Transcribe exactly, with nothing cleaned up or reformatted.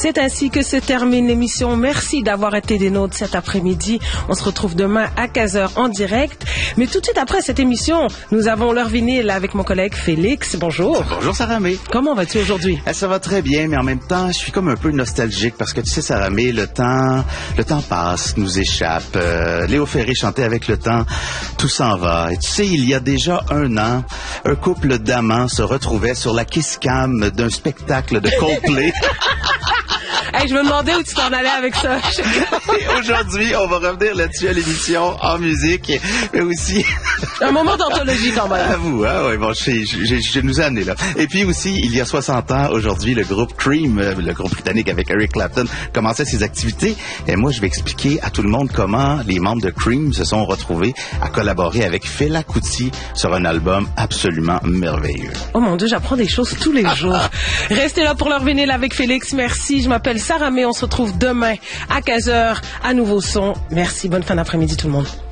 C'est ainsi que se termine l'émission. Merci d'avoir été des nôtres cet après-midi. On se retrouve demain à quinze heures en direct. Mais tout de suite après cette émission, nous avons l'heure vinyle avec mon collègue Félix. Bonjour. Bonjour Saramé. Comment vas-tu aujourd'hui? Eh, ça va très bien, mais en même temps, je suis comme un peu nostalgique parce que tu sais, Saramé, le temps, le temps passe, nous échappe. Euh, Léo Ferré chantait avec le temps, tout s'en va. Et tu sais, il y a déjà un an, un couple d'amants se retrouvait sur la kiss cam d'un spectacle de Coldplay. Hey, je me demandais où tu t'en allais avec ça. Et aujourd'hui, on va revenir là-dessus à l'émission en musique, mais aussi... Un moment d'anthologie quand même. À vous, hein? Ouais, bon, je, je, je, je nous ai amené là. Et puis aussi, il y a soixante ans, aujourd'hui, le groupe Cream, le groupe britannique avec Eric Clapton, commençait ses activités. Et moi, je vais expliquer à tout le monde comment les membres de Cream se sont retrouvés à collaborer avec Fela Kuti sur un album absolument merveilleux. Oh mon Dieu, j'apprends des choses tous les jours. Restez là pour leur vinyle avec Félix. Merci. Je m'appelle Saramé. On se retrouve demain à quinze heures à Nouveau Son. Merci. Bonne fin d'après-midi tout le monde.